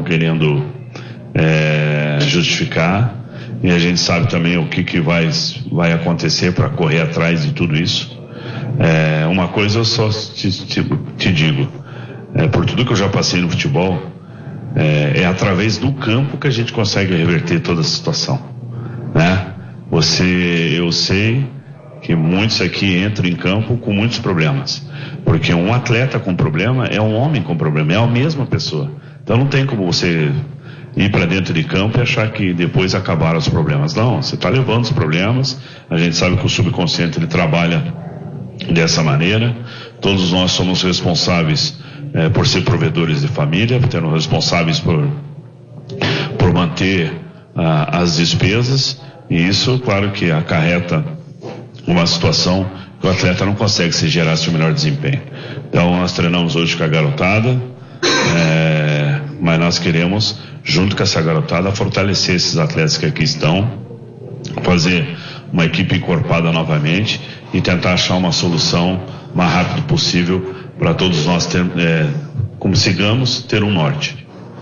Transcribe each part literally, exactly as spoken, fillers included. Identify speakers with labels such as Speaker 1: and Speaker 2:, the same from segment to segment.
Speaker 1: querendo é, justificar, e a gente sabe também o que, que vai, vai acontecer para correr atrás de tudo isso. É, uma coisa eu só te, te, te digo, é, por tudo que eu já passei no futebol, é, é através do campo que a gente consegue reverter toda a situação, né? Você, eu sei que muitos aqui entram em campo com muitos problemas, porque um atleta com problema é um homem com problema, é a mesma pessoa. Então não tem como você ir para dentro de campo e achar que depois acabaram os problemas. Não, você está levando os problemas. A gente sabe que o subconsciente ele trabalha dessa maneira. Todos nós somos responsáveis é, por ser provedores de família, sendo responsáveis por, por manter ah, as despesas, e isso, claro que acarreta uma situação que o atleta não consegue se gerar seu melhor desempenho. Então nós treinamos hoje com a garotada, é, mas nós queremos, junto com essa garotada, fortalecer esses atletas que aqui estão, fazer uma equipe encorpada novamente e tentar achar uma solução o mais rápido possível para todos nós ter, é, consigamos ter um norte.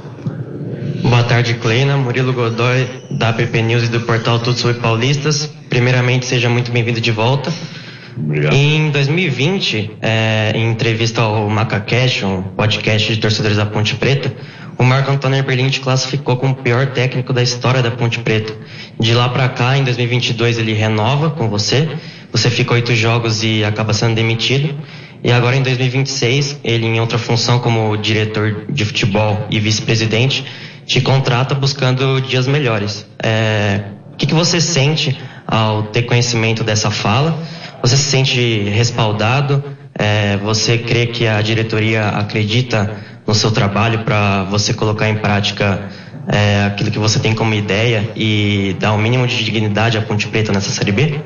Speaker 2: Boa tarde, Kleina. Murilo Godoy, da A P P News e do portal Tudo Sobre Paulistas. Primeiramente, seja muito bem-vindo de volta.
Speaker 1: Obrigado.
Speaker 2: Em dois mil e vinte, é, em entrevista ao MacaCast, um podcast de torcedores da Ponte Preta, o Marco Antônio Eberlin te classificou como o pior técnico da história da Ponte Preta. De lá pra cá, em dois mil e vinte e dois, ele renova com você. Você fica oito jogos e acaba sendo demitido. E agora, em dois mil e vinte e seis, ele, em outra função como diretor de futebol e vice-presidente, te contrata buscando dias melhores. É, o que, que você sente ao ter conhecimento dessa fala? Você se sente respaldado? É, você crê que a diretoria acredita no seu trabalho para você colocar em prática é, aquilo que você tem como ideia e dar o um mínimo de dignidade à Ponte Preta nessa Série B?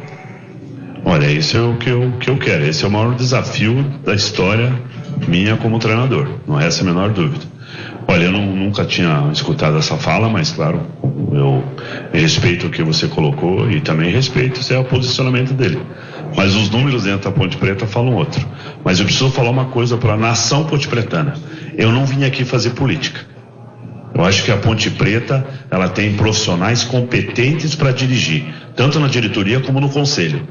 Speaker 1: Olha, isso é o que eu, que eu quero. Esse é o maior desafio da história minha como treinador, não resta a menor dúvida. Olha, eu não, nunca tinha escutado essa fala, mas claro, eu respeito o que você colocou e também respeito se é o posicionamento dele. Mas os números dentro da Ponte Preta falam outro. Mas eu preciso falar uma coisa para a nação ponte-pretana. Eu não vim aqui fazer política. Eu acho que a Ponte Preta, ela tem profissionais competentes para dirigir, tanto na diretoria como no conselho.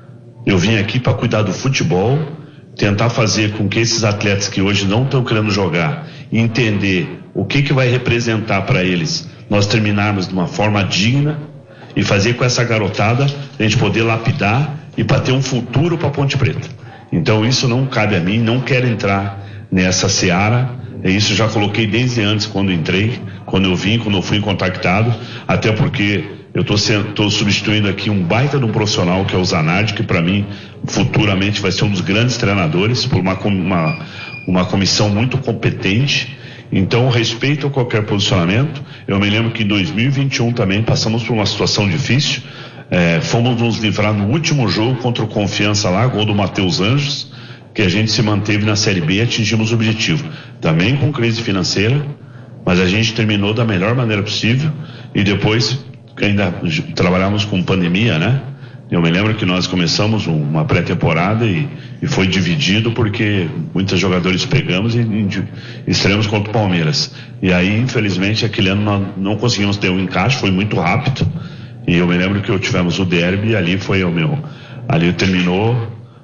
Speaker 1: Eu vim aqui para cuidar do futebol, tentar fazer com que esses atletas que hoje não estão querendo jogar, entender o que, que vai representar para eles nós terminarmos de uma forma digna e fazer com essa garotada a gente poder lapidar e para ter um futuro para Ponte Preta. Então isso não cabe a mim, não quero entrar nessa seara, isso já coloquei desde antes quando entrei, quando eu vim, quando eu fui contactado, até porque eu estou substituindo aqui um baita de um profissional que é o Zanardi, que para mim futuramente vai ser um dos grandes treinadores, por uma, uma, uma comissão muito competente. Então, respeito a qualquer posicionamento. Eu me lembro que em dois mil e vinte e um também passamos por uma situação difícil. É, fomos nos livrar no último jogo contra o Confiança lá, gol do Matheus Anjos, que a gente se manteve na Série B e atingimos o objetivo. Também com crise financeira, mas a gente terminou da melhor maneira possível e depois ainda trabalhamos com pandemia, né? Eu me lembro que nós começamos uma pré-temporada e, e foi dividido porque muitos jogadores pegamos e, e estreamos contra o Palmeiras. E aí, infelizmente, aquele ano nós não conseguimos ter um encaixe, foi muito rápido. E eu me lembro que eu tivemos o derby e ali foi o meu... Ali terminou,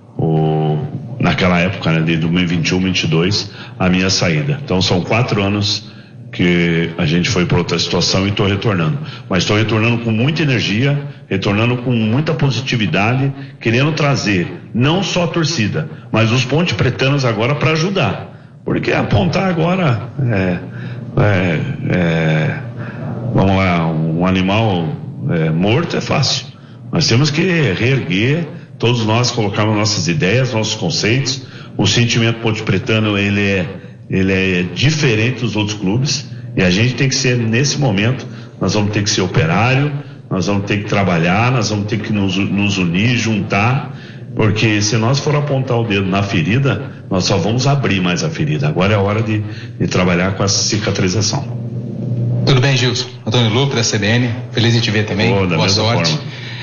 Speaker 1: o, naquela época, né, de dois mil e vinte e um, vinte e dois, a minha saída. Então são quatro anos que a gente foi para outra situação e estou retornando. Mas estou retornando com muita energia, retornando com muita positividade, querendo trazer não só a torcida, mas os ponte-pretanos agora para ajudar. Porque apontar agora, é, é, é, vamos lá, um animal é, morto é fácil. Nós temos que reerguer, todos nós colocarmos nossas ideias, nossos conceitos. O sentimento ponte-pretano, ele é ele é diferente dos outros clubes e a gente tem que ser, nesse momento, nós vamos ter que ser operário, nós vamos ter que trabalhar, nós vamos ter que nos, nos unir, juntar, porque se nós for apontar o dedo na ferida, nós só vamos abrir mais a ferida. Agora é a hora de, de trabalhar com essa cicatrização.
Speaker 3: Tudo bem, Gilson? Antônio Lupe, da C B N, feliz em te ver também,
Speaker 1: oh,
Speaker 3: boa sorte.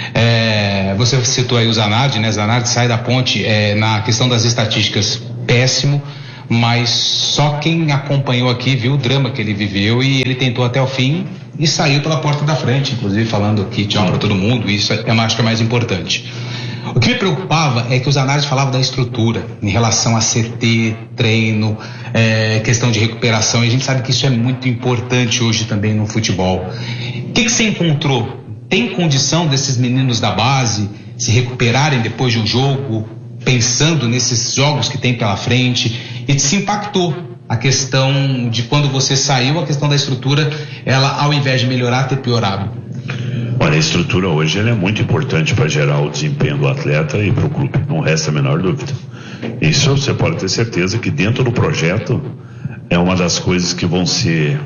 Speaker 3: É, você citou aí o Zanardi, né? Zanardi sai da Ponte é, na questão das estatísticas péssimo, mas só quem acompanhou aqui viu o drama que ele viveu e ele tentou até o fim e saiu pela porta da frente, inclusive falando aqui tchau para todo mundo. Isso é, eu acho que é mais importante. O que me preocupava é que os análises falavam da estrutura em relação a C T, treino, é, questão de recuperação, e a gente sabe que isso é muito importante hoje também no futebol. O que, que você encontrou? Tem condição desses meninos da base se recuperarem depois de um jogo, pensando nesses jogos que tem pela frente? E se impactou a questão de quando você saiu, a questão da estrutura, ela ao invés de melhorar, ter piorado?
Speaker 1: Olha, a estrutura hoje ela é muito importante para gerar o desempenho do atleta e para o clube, não resta a menor dúvida. Isso você pode ter certeza que dentro do projeto é uma das coisas que vão ser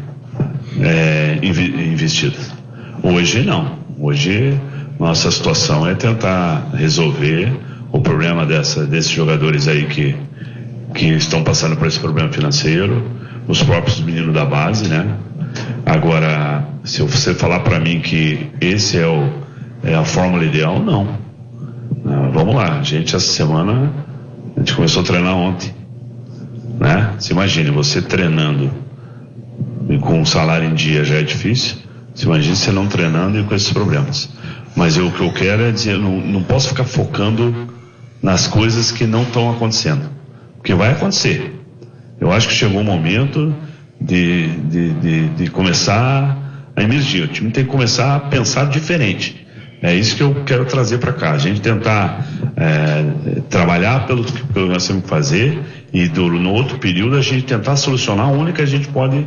Speaker 1: é, investidas. Hoje não, hoje nossa situação é tentar resolver o problema dessa, desses jogadores aí que, que estão passando por esse problema financeiro, os próprios meninos da base, né? Agora, se você falar para mim que esse é, o, é a fórmula ideal, não. não. Vamos lá, a gente essa semana, a gente começou a treinar ontem, né? Se imagine, você treinando e com um salário em dia já é difícil, se imagine você não treinando e com esses problemas. Mas eu, o que eu quero é dizer, não, não posso ficar focando nas coisas que não estão acontecendo, porque vai acontecer. Eu acho que chegou um momento de, de, de, de começar a emergir. O time tem que começar a pensar diferente. É isso que eu quero trazer para cá. A gente tentar é, trabalhar pelo que nós temos que fazer e do, no outro período a gente tentar solucionar onde que a gente pode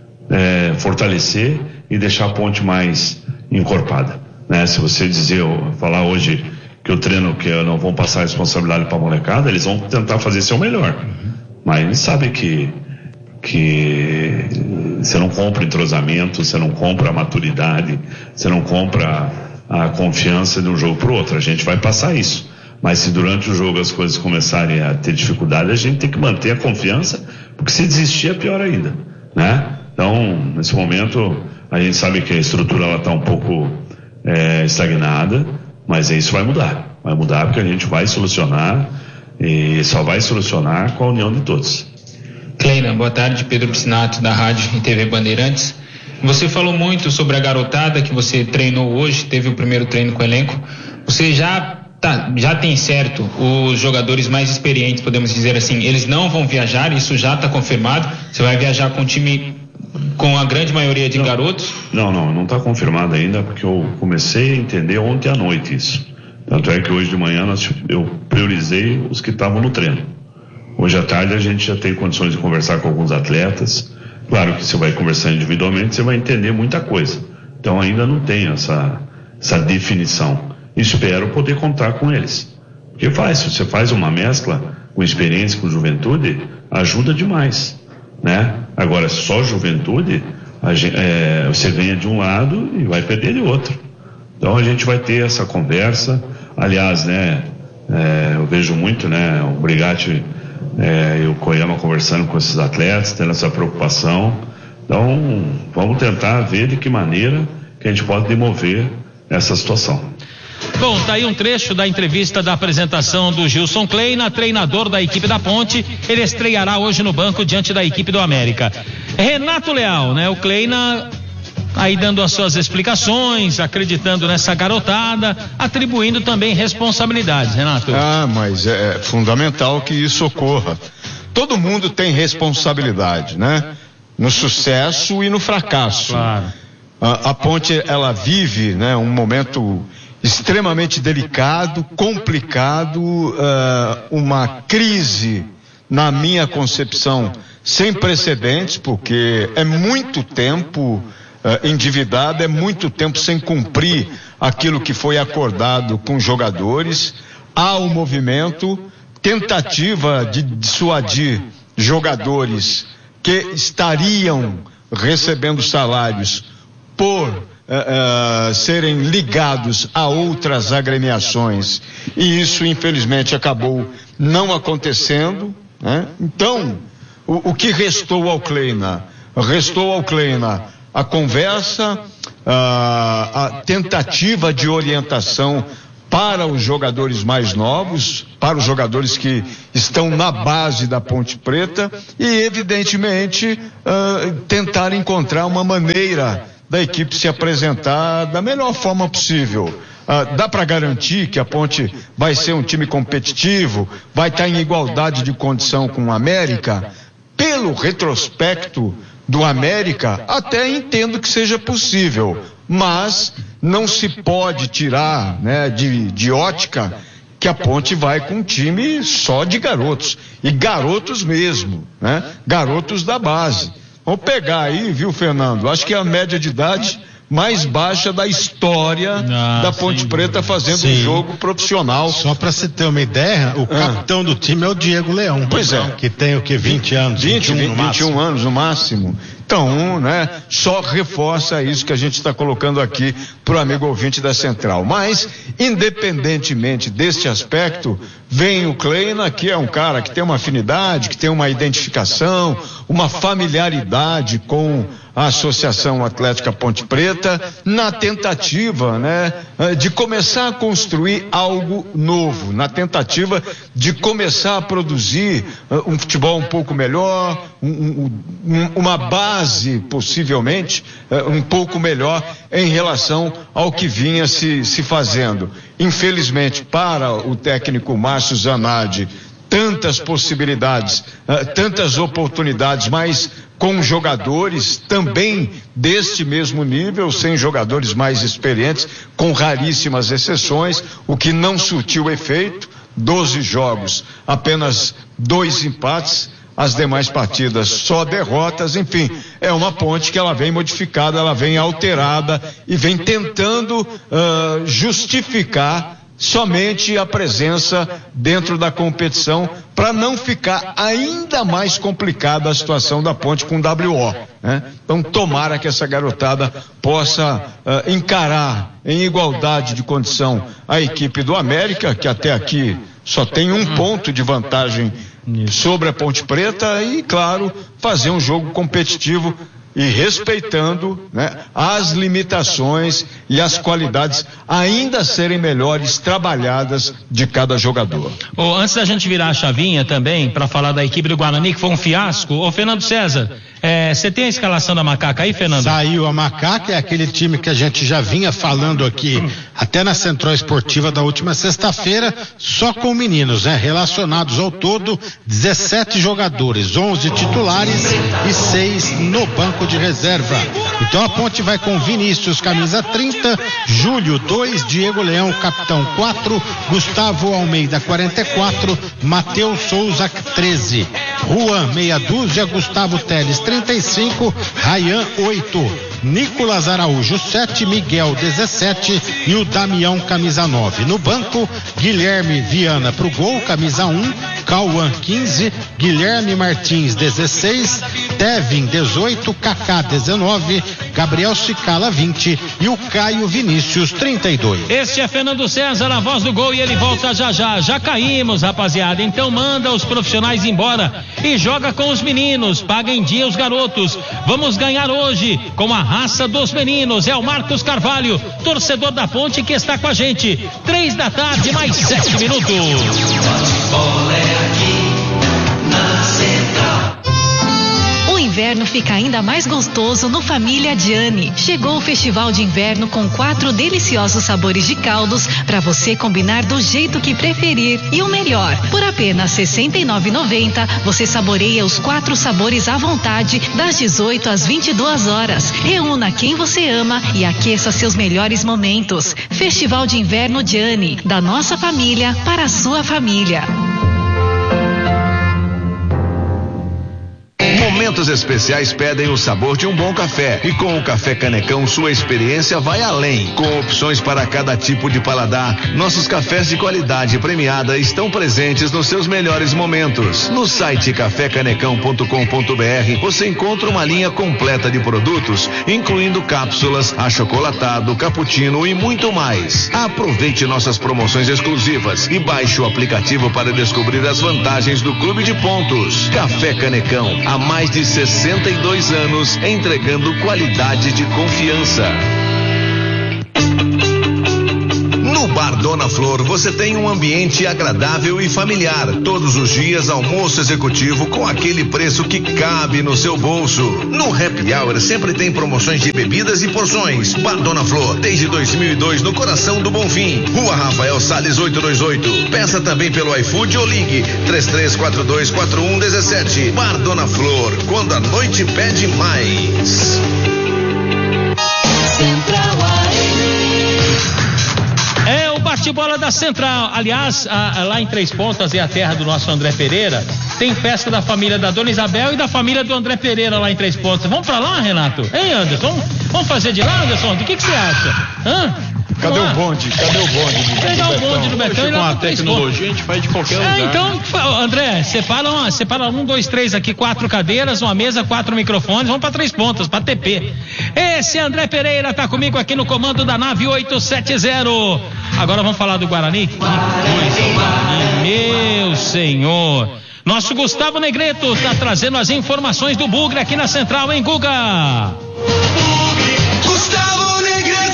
Speaker 1: é, fortalecer e deixar a ponte mais encorpada. Né? Se você dizer, falar hoje que eu treino, que eu não vou passar a responsabilidade para a molecada, eles vão tentar fazer seu melhor. Mas eles sabem que que você não compra entrosamento, você não compra a maturidade, você não compra a, a confiança de um jogo para o outro. A gente vai passar isso. Mas se durante o jogo as coisas começarem a ter dificuldade, a gente tem que manter a confiança, porque se desistir é pior ainda, né? Então, nesse momento, a gente sabe que a estrutura está um pouco é, estagnada, mas isso vai mudar. Vai mudar porque a gente vai solucionar e só vai solucionar com a união de todos.
Speaker 4: Kleina, boa tarde, Pedro Piscinato da Rádio e T V Bandeirantes. Você falou muito sobre a garotada que você treinou hoje, teve o primeiro treino com o elenco. Você já, tá, já tem certo os jogadores mais experientes, podemos dizer assim, eles não vão viajar, isso já está confirmado? Você vai viajar com o time com a grande maioria de
Speaker 1: não,
Speaker 4: garotos?
Speaker 1: Não, não, não está confirmado ainda, porque eu comecei a entender ontem à noite isso. Tanto é que hoje de manhã nós, eu priorizei os que estavam no treino. Hoje à tarde a gente já tem condições de conversar com alguns atletas. Claro que você vai conversar individualmente, você vai entender muita coisa. Então ainda não tem essa, essa definição. Espero poder contar com eles. Porque faz, se você faz uma mescla com experiência, com juventude, ajuda demais, né? Agora, só juventude, a gente, é, você ganha de um lado e vai perder de outro. Então a gente vai ter essa conversa. Aliás, né, é, eu vejo muito, né, o Brigatti É, e o Koyama conversando com esses atletas, tendo essa preocupação. Então, vamos tentar ver de que maneira que a gente pode demover essa situação.
Speaker 5: Bom, tá aí um trecho da entrevista da apresentação do Gilson Kleina, treinador da equipe da Ponte. Ele estreará hoje no banco diante da equipe do América. Renato Leal, né? O Kleina aí dando as suas explicações, acreditando nessa garotada, atribuindo também responsabilidades, Renato.
Speaker 6: Ah, mas é fundamental que isso ocorra. Todo mundo tem responsabilidade, né? No sucesso e no fracasso.
Speaker 5: Claro.
Speaker 6: A, a Ponte, ela vive, né, um momento extremamente delicado, complicado, uh, uma crise, na minha concepção, sem precedentes, porque é muito tempo Uh, endividado, é muito tempo sem cumprir aquilo que foi acordado com os jogadores. Há um movimento, tentativa de dissuadir jogadores que estariam recebendo salários por uh, uh, serem ligados a outras agremiações, e isso infelizmente acabou não acontecendo, né? Então, o, o que restou ao Kleina? Restou ao Kleina a conversa, a, a tentativa de orientação para os jogadores mais novos, para os jogadores que estão na base da Ponte Preta e, evidentemente, uh, tentar encontrar uma maneira da equipe se apresentar da melhor forma possível. Uh, dá para garantir que a Ponte vai ser um time competitivo, vai estar em igualdade de condição com o América? Pelo retrospecto do América, até entendo que seja possível, mas não se pode tirar, né, de, de ótica que a Ponte vai com um time só de garotos, e garotos mesmo, né, garotos da base. Vamos pegar aí, viu, Fernando? Acho que é a média de idade mais baixa da história ah, da Ponte Preta fazendo sim. um jogo profissional.
Speaker 7: Só para você ter uma ideia, o ah. capitão do time é o Diego Leão.
Speaker 6: Pois é.
Speaker 7: Que tem o que, vinte anos?
Speaker 6: vinte, vinte, vinte, vinte e um anos no máximo. Então, né, só reforça isso que a gente está colocando aqui para o amigo ouvinte da Central. Mas, independentemente deste aspecto, vem o Kleina, que é um cara que tem uma afinidade, que tem uma identificação, uma familiaridade com a Associação Atlética Ponte Preta, na tentativa, né, de começar a construir algo novo, na tentativa de começar a produzir uh, um futebol um pouco melhor, um, um, uma base, possivelmente, uh, um pouco melhor em relação ao que vinha se, se fazendo. Infelizmente, para o técnico Márcio Zanardi, tantas possibilidades, uh, tantas oportunidades, mas com jogadores também deste mesmo nível, sem jogadores mais experientes, com raríssimas exceções, o que não surtiu efeito. doze jogos, apenas dois empates, as demais partidas só derrotas. Enfim, é uma Ponte que ela vem modificada, ela vem alterada e vem tentando uh, justificar somente a presença dentro da competição para não ficar ainda mais complicada a situação da Ponte com o W O, né? Então, tomara que essa garotada possa uh, encarar em igualdade de condição a equipe do América, que até aqui só tem um ponto de vantagem sobre a Ponte Preta, e, claro, fazer um jogo competitivo e respeitando, né, as limitações e as qualidades ainda serem melhores trabalhadas de cada jogador.
Speaker 5: Oh, antes da gente virar a chavinha também para falar da equipe do Guarani, que foi um fiasco, ô Fernando César, você é, tem a escalação da Macaca aí, Fernando?
Speaker 7: Saiu a Macaca, é aquele time que a gente já vinha falando aqui até na Central Esportiva da última sexta-feira, só com meninos, né? Relacionados ao todo dezessete jogadores, onze titulares e seis no banco de reserva. Então a Ponte vai com Vinícius, camisa trinta, Júlio dois, Diego Leão, capitão quatro, Gustavo Almeida quarenta e quatro, Matheus Souza treze, Juan meia dúzia, Gustavo Teles trinta e cinco, Rayan oito, Nicolas Araújo sete, Miguel dezessete e o Damião camisa nove. No banco, Guilherme Viana pro gol, camisa um, Cauã quinze, Guilherme Martins dezesseis, Tevin dezoito, Kaká dezenove, Gabriel Cicala vinte e o Caio Vinícius trinta e dois.
Speaker 5: Este é Fernando César, a voz do gol, e ele volta já já. Já caímos, rapaziada, então manda os profissionais embora e joga com os meninos, paga em dia os garotos. Vamos ganhar hoje com a raça dos meninos. É o Marcos Carvalho, torcedor da Ponte, que está com a gente. Três da tarde, mais sete minutos.
Speaker 8: Bola é aqui na Central. O inverno fica ainda mais gostoso no Família Gianni. Chegou o festival de inverno com quatro deliciosos sabores de caldos para você combinar do jeito que preferir. E o melhor, por apenas sessenta e nove reais e noventa centavos você saboreia os quatro sabores à vontade das dezoito às vinte e duas horas. Reúna quem você ama e aqueça seus melhores momentos. Festival de Inverno Gianni, da nossa família para a sua família.
Speaker 9: Momentos especiais pedem o sabor de um bom café, e com o Café Canecão sua experiência vai além. Com opções para cada tipo de paladar, nossos cafés de qualidade premiada estão presentes nos seus melhores momentos. No site café canecão ponto com ponto br você encontra uma linha completa de produtos, incluindo cápsulas, achocolatado, cappuccino e muito mais. Aproveite nossas promoções exclusivas e baixe o aplicativo para descobrir as vantagens do Clube de Pontos. Café Canecão, há mais de sessenta e dois anos, entregando qualidade de confiança. No Bar Dona Flor você tem um ambiente agradável e familiar. Todos os dias almoço executivo com aquele preço que cabe no seu bolso. No Happy Hour sempre tem promoções de bebidas e porções. Bar Dona Flor, desde dois mil e dois no coração do Bonfim. Rua Rafael Salles oitocentos e vinte e oito. Peça também pelo iFood ou ligue três três quatro dois quatro um um sete. Bar Dona Flor, quando a noite pede mais.
Speaker 8: Central
Speaker 5: É o bate-bola da Central. Aliás, a, a, lá em Três Pontas é a terra do nosso André Pereira. Tem festa da família da Dona Isabel e da família do André Pereira lá em Três Pontas. Vamos pra lá, Renato? Hein, Anderson? Vamos, vamos fazer de lá, Anderson? O que, que você acha? Hã?
Speaker 6: Cadê o bonde? Cadê o bonde? Do,
Speaker 5: Pegar o bonde do Betão e
Speaker 10: com
Speaker 5: lá
Speaker 10: a tecnologia a gente faz de qualquer lugar.
Speaker 5: É, então, André, separa, uma, separa um, dois, três aqui, quatro cadeiras, uma mesa, quatro microfones, vamos pra Três Pontas, pra T P. Esse André Pereira tá comigo aqui no comando da nave oitocentos e setenta. Agora vamos falar do Guarani? Que coisa, Guarani, meu senhor. Nosso Gustavo Negreto tá trazendo as informações do Bugre aqui na Central, hein, Guga?
Speaker 11: Gustavo Negreto.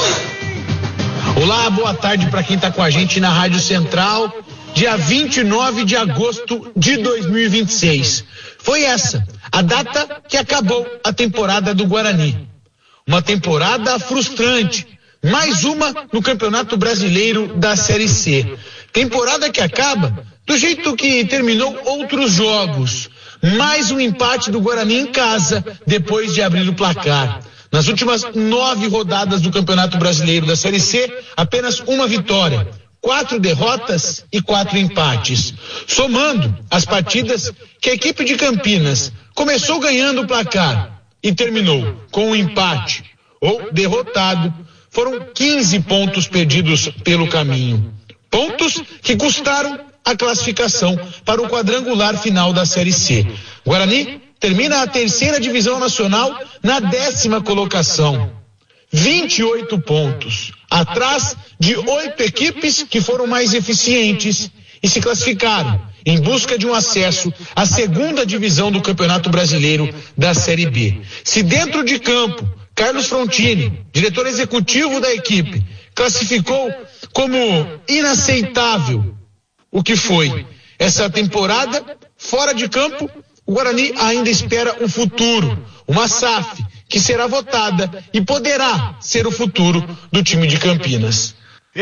Speaker 11: Olá, boa tarde para quem está com a gente na Rádio Central, dia vinte e nove de agosto de dois mil e vinte e seis. Foi essa, a data que acabou a temporada do Guarani. Uma temporada frustrante, mais uma no Campeonato Brasileiro da Série C. Temporada que acaba do jeito que terminou outros jogos. Mais um empate do Guarani em casa, depois de abrir o placar. Nas últimas nove rodadas do Campeonato Brasileiro da Série C, apenas uma vitória, quatro derrotas e quatro empates. Somando as partidas que a equipe de Campinas começou ganhando o placar e terminou com um empate ou derrotado, foram quinze pontos perdidos pelo caminho. Pontos que custaram a classificação para o quadrangular final da Série C. Guarani termina a terceira divisão nacional na décima colocação. vinte e oito pontos. Atrás de oito equipes que foram mais eficientes e se classificaram em busca de um acesso à segunda divisão do Campeonato Brasileiro da Série B. Se dentro de campo, Carlos Frontini, diretor executivo da equipe, classificou como inaceitável o que foi essa temporada, fora de campo, o Guarani ainda espera um futuro, uma S A F, que será votada e poderá ser o futuro do time de Campinas.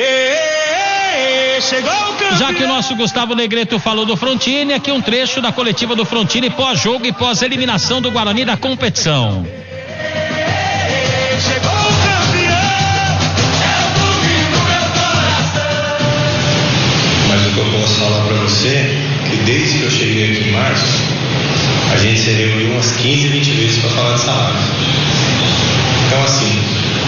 Speaker 5: Já que o nosso Gustavo Negreto falou do Frontini, aqui um trecho da coletiva do Frontini pós-jogo e pós-eliminação do Guarani da competição.
Speaker 12: Mas o que eu posso falar para você é que desde que eu cheguei aqui em março, a gente se reuniu umas quinze, vinte vezes para falar de salário. Então, assim,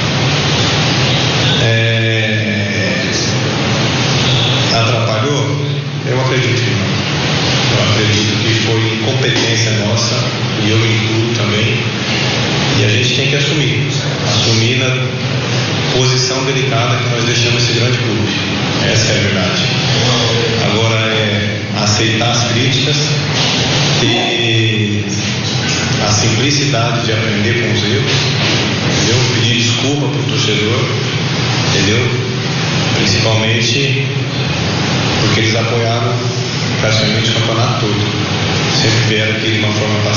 Speaker 12: é... atrapalhou? Eu acredito que não. Eu acredito que foi incompetência nossa, e eu me incluo também, e a gente tem que assumir. Assumir na posição delicada que nós deixamos esse grande clube. Essa é a verdade. Agora é aceitar as críticas, ter a simplicidade de aprender com os erros, entendeu? Pedir desculpa para o torcedor, entendeu? Principalmente porque eles apoiaram praticamente o campeonato todo. Sempre vieram aqui de uma forma